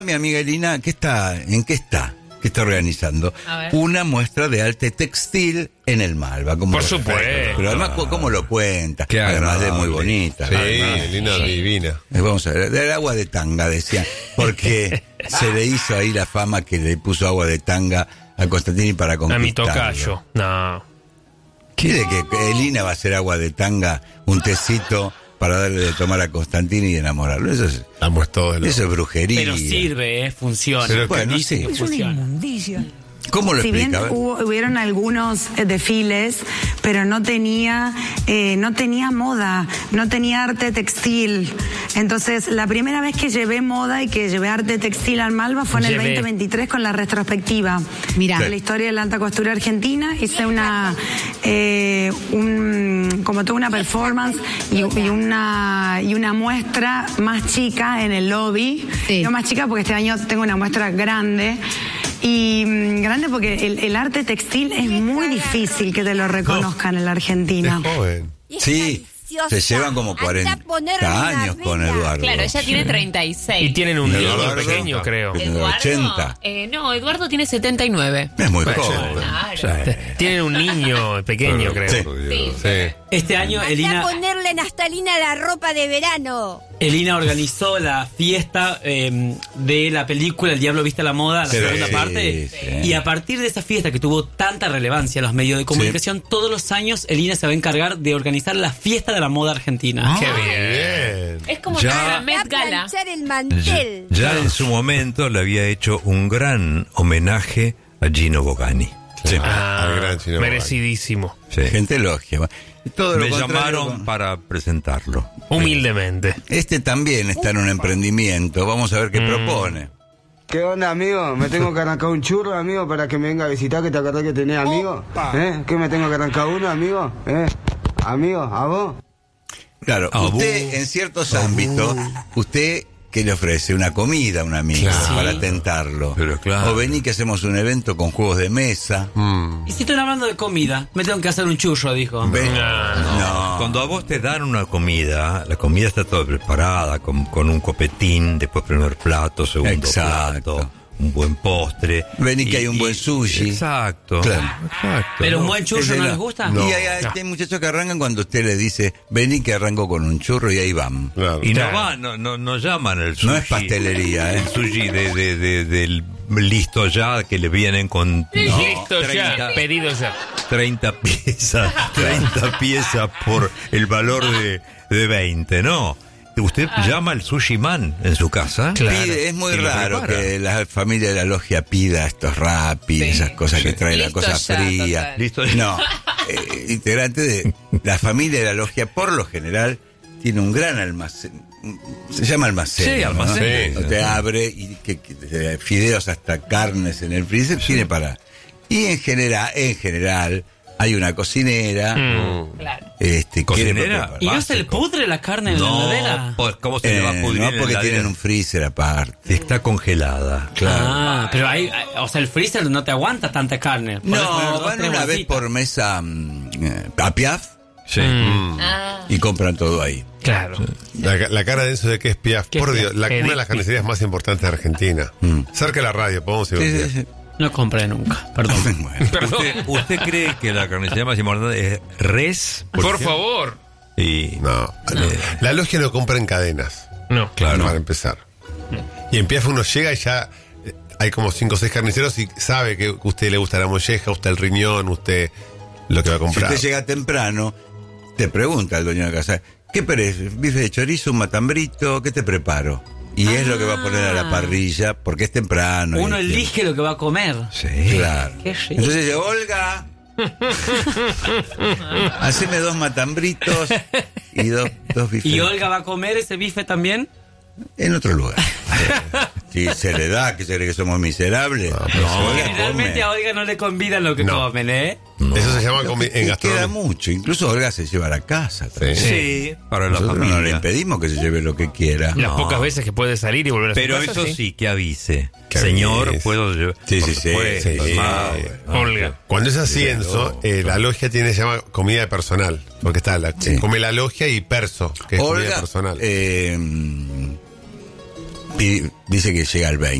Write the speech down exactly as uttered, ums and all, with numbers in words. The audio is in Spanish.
Mi amiga Elina, ¿qué está, ¿en qué está? ¿Qué está organizando? Una muestra de arte textil en el Malva. Como Por supuesto. Pero además, ¿cómo lo cuenta? Qué además agradable. de muy bonita. Sí, además. Elina Sí. divina. Eh, Vamos a ver, del agua de tanga, decían. Porque se le hizo ahí la fama que le puso agua de tanga a Constantini para A conquistarlo. mi tocayo. No. ¿Quiere que Elina va a hacer agua de tanga, un tecito para darle de tomar a Constantini y enamorarlo? Eso es, Estamos todos locos. eso es brujería. Pero sirve, eh, funciona. Pero bueno, Dice sí. que Es una funciona. inmundicia. ¿Cómo lo Si bien explica? A ver. hubo, hubieron algunos eh, desfiles, pero no tenía, eh, no tenía moda, no tenía arte textil. Entonces, la primera vez que llevé moda y que llevé arte textil al Malva fue en el Llevé. veinte veintitrés con la retrospectiva. Mirá. De la historia de la alta costura argentina. Hice una, eh, un, como toda una performance y, y una, y una muestra más chica en el lobby. Sí. No más chica porque este año tengo una muestra grande. Y mm, grande porque el, el arte textil es muy difícil que te lo reconozcan en la Argentina. Es joven. Sí, se llevan como cuarenta años con Eduardo. Claro, ella tiene treinta y seis. Y tienen un ¿Y niño Eduardo? pequeño, creo. Tiene Eduardo, ochenta. eh, no, Eduardo tiene setenta y nueve. Es muy Bueno, joven. Claro. Tienen un niño pequeño, creo. Sí. Por Dios. Sí. Sí. Este año Anda a Elina, ponerle a Nastalina la ropa de verano. Elina organizó la fiesta eh, de la película El Diablo Viste a la Moda, la Sí, segunda sí, parte. sí. Y a partir de esa fiesta que tuvo tanta relevancia en los medios de comunicación, todos los años Elina se va a encargar de organizar la fiesta de la moda argentina. Qué bien. Bien. Es como Ya- la Voy a Met Gala. planchar el Ya, mantel. ya en su momento le había hecho un gran homenaje a Gino Bogani. Sí. Ah, al gran Chino merecidísimo. Sí. Gente elogia. Todo lo Me contrario llamaron con- para presentarlo. Humildemente. Este también está en un emprendimiento. Vamos a ver qué Mm. propone. ¿Qué onda, amigo? ¿Me tengo que arrancar un churro, amigo, para que me venga a visitar, que te acordás que tenés, amigo? ¿Eh? ¿Qué me tengo que arrancar uno, amigo? ¿Eh? ¿Amigo? ¿A vos? Claro, Abú. usted en ciertos ámbitos, usted que le ofrece una comida a un amigo Claro. para tentarlo. Pero claro. O vení que hacemos un evento con juegos de mesa. Mm. Y si están hablando de comida, me tengo que hacer un churro, dijo. Ven- No. no. Cuando a vos te dan una comida, la comida está toda preparada, con, con un copetín, después primer plato, segundo Exacto. plato, un buen postre. Vení que hay un buen sushi. Exacto. Claro. Exacto. Pero un ¿no? buen Es churro de no la- les gusta. No. Y hay, hay- hay muchachos que arrancan cuando usted le dice, vení que arranco con un churro y ahí van. Claro. Y no Claro. va, no, no, no llaman el sushi. No es pastelería, ¿eh? El sushi de, de, de- del listo ya, que le vienen con Listo ya, treinta pedido ya. treinta piezas, treinta piezas por el valor de, de veinte, ¿no? Usted llama al sushi man en su casa. Claro. Pide- es muy Y lo raro prepara. que la familia de la logia pida estos rapis, Sí. esas cosas que Sí. trae la Listo cosa ya, fría. total. Listo. No, eh, integrante de la familia de la logia, por lo general, tiene un gran almacén. Se llama almacén. Sí, ¿no? almacén. Usted Sí. abre y que, que desde fideos hasta carnes en el freezer tiene para. Y en general, en general, hay una cocinera. Mm. Claro. Este, quiere ¿Cocinera? preparar. ¿Y no se le pudre la carne en la No, heladera? pues, ¿cómo se le va a Eh, pudrir no, en la porque heladera? tienen un freezer aparte. Está congelada. Claro. Ah, pero hay, hay- o sea, el freezer no te aguanta tanta carne. Podés poner No, dos, van tres una vez bolsitas. por mesa mm, eh, a Piaf Sí. Mm. Ah. y compran todo ahí. Claro. La, la cara de Enzo de que es Piaf. ¿Qué Por es Dios, Piaf? la, Edith una de las carnicerías más importantes de Argentina. Mm. Cerca de la radio, podemos ir un Sí, día. sí, sí. No compré nunca, perdón. Bueno. Perdón. ¿Usted, usted cree que la carnicería más importante es res? Por ejemplo? favor. Y No, la logia no compra en cadenas, No. Claro. para empezar. Y en Piaf uno llega y ya eh, hay como cinco o seis carniceros y sabe que a usted le gusta la molleja, usted el riñón, usted lo que va a Si comprar. usted llega temprano, te pregunta el dueño de la casa, ¿qué querés? ¿Bife de chorizo, un matambrito? ¿Qué te preparo? Y es lo que va a poner a la parrilla, porque es temprano. y Uno es elige lo que va a comer. sí. Claro. Qué rico. Entonces dice, Olga, haceme dos matambritos y dos, dos bifes. ¿Y Olga va a comer ese bife también? En otro lugar. Si se le da, que se cree que somos miserables. No, pero no. Olga Generalmente come. a Olga no le convidan lo que No. comen, ¿eh? Eso se llama comi- en Y queda gastronomía. mucho. Incluso Olga se lleva a la casa. también. Sí, para la Nosotros familia. no le impedimos que se lleve lo que quiera. Las No. pocas veces que puede salir y volver a su Pero casa, eso sí. sí, que avise. Que Señor, avise. puedo llevar. Sí, Por sí, sí, supuesto, sí, ah, sí. bueno. Olga. Cuando es así, Sí, Enzo, no, eh, la logia tiene, se llama comida de personal. Porque está, la, Sí. come la logia y perso, que es comida Olga personal. eh, pi- dice que llega al veinte.